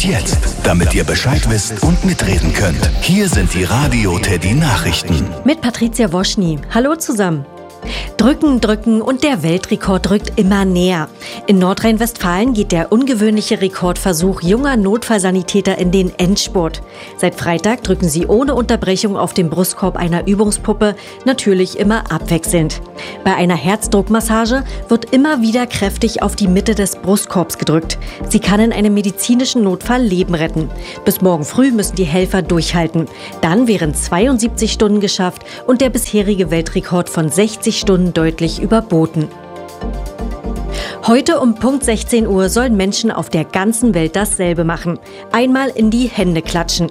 jetzt, damit ihr Bescheid wisst und mitreden könnt. Hier sind die Radio Teddy Nachrichten. Mit Patricia Woschny. Hallo zusammen. Drücken und der Weltrekord rückt immer näher. In Nordrhein-Westfalen geht der ungewöhnliche Rekordversuch junger Notfallsanitäter in den Endspurt. Seit Freitag drücken sie ohne Unterbrechung auf dem Brustkorb einer Übungspuppe, natürlich immer abwechselnd. Bei einer Herzdruckmassage wird immer wieder kräftig auf die Mitte des Brustkorbs gedrückt. Sie kann in einem medizinischen Notfall Leben retten. Bis morgen früh müssen die Helfer durchhalten. Dann wären 72 Stunden geschafft und der bisherige Weltrekord von 60 Stunden deutlich überboten. Heute um Punkt 16 Uhr sollen Menschen auf der ganzen Welt dasselbe machen. Einmal in die Hände klatschen.